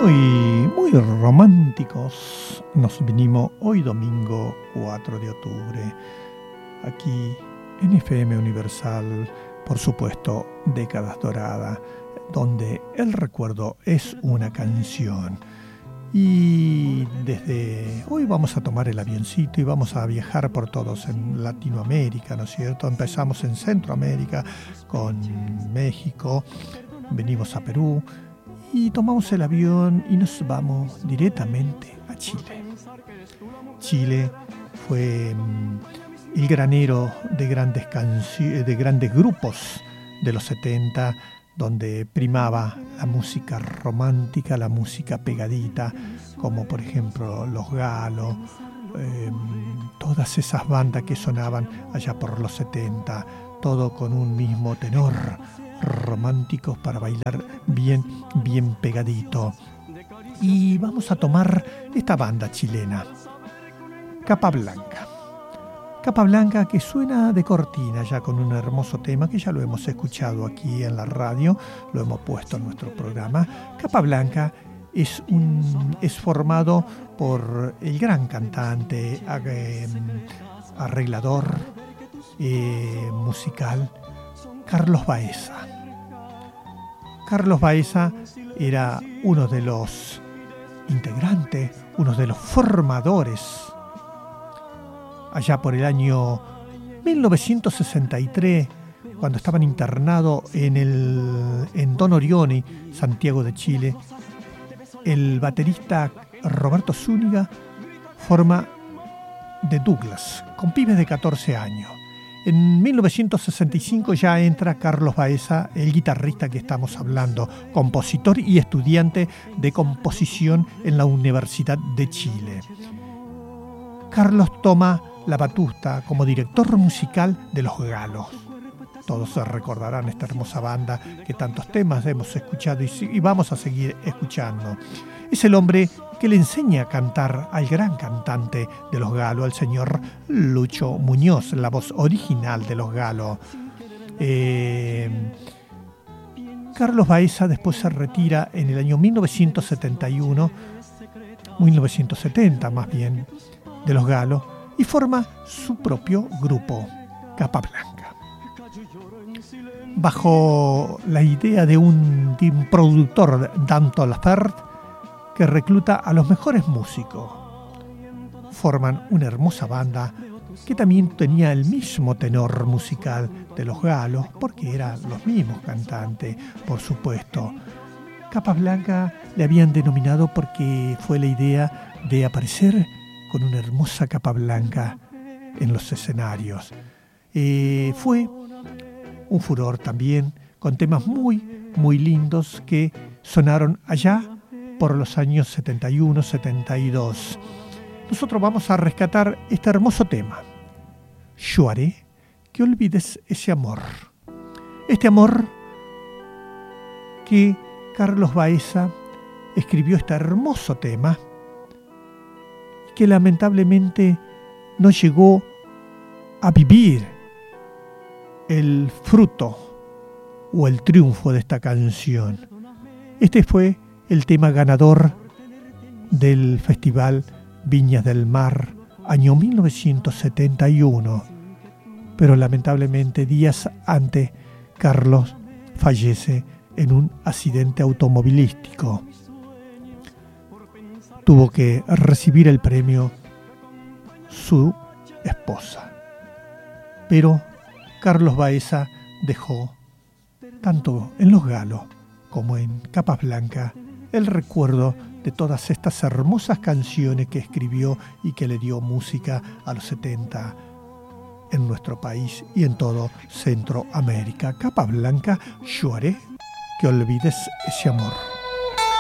Muy románticos nos vinimos hoy domingo 4 de octubre, aquí en FM Universal, por supuesto, Décadas Doradas, donde el recuerdo es una canción. Y desde hoy vamos a tomar el avioncito y vamos a viajar por todos en Latinoamérica, ¿no es cierto? Empezamos en Centroamérica con México, venimos a Perú y tomamos el avión y nos vamos directamente a Chile. Chile fue el granero de grandes grupos de los 70, donde primaba la música romántica, la música pegadita, como por ejemplo Los Galos, todas esas bandas que sonaban allá por los 70, todo con un mismo tenor, románticos para bailar bien pegadito. Y vamos a tomar esta banda chilena, Capa Blanca. Capa Blanca, que suena de cortina ya con un hermoso tema que ya lo hemos escuchado aquí en la radio, lo hemos puesto en nuestro programa. Capa Blanca es formado por el gran cantante, arreglador musical, Carlos Baeza. Carlos Baeza era uno de los integrantes, uno de los formadores, allá por el año 1963, cuando estaban internados en Don Orione, Santiago de Chile. El baterista Roberto Zúñiga forma The Douglas, con pibes de 14 años. En 1965 ya entra Carlos Baeza, el guitarrista que estamos hablando, compositor y estudiante de composición en la Universidad de Chile. Carlos toma la batuta como director musical de Los Galos. Todos se recordarán esta hermosa banda que tantos temas hemos escuchado y vamos a seguir escuchando. Es el hombre que le enseña a cantar al gran cantante de Los Galos, al señor Lucho Muñoz, la voz original de Los Galos. Carlos Baeza después se retira en el año 1970 más bien, de Los Galos, y forma su propio grupo, Capa Blanca. Bajo la idea de un productor, Danto Lafert, que recluta a los mejores músicos. Forman una hermosa banda que también tenía el mismo tenor musical de Los Galos, porque eran los mismos cantantes, por supuesto. Capa Blanca le habían denominado porque fue la idea de aparecer con una hermosa capa blanca en los escenarios. Fue un furor también, con temas muy lindos que sonaron allá por los años 71, 72. Nosotros vamos a rescatar este hermoso tema. Yo haré que olvides ese amor. Este amor que Carlos Baeza escribió, este hermoso tema, que lamentablemente no llegó a vivir el fruto o el triunfo de esta canción. Este fue el tema ganador del Festival Viñas del Mar, año 1971. Pero lamentablemente días antes, Carlos fallece en un accidente automovilístico. Tuvo que recibir el premio su esposa. Pero Carlos Baeza dejó, tanto en Los Galos como en Capa Blanca, el recuerdo de todas estas hermosas canciones que escribió y que le dio música a los 70 en nuestro país y en todo Centroamérica. Capa Blanca, yo haré que olvides ese amor.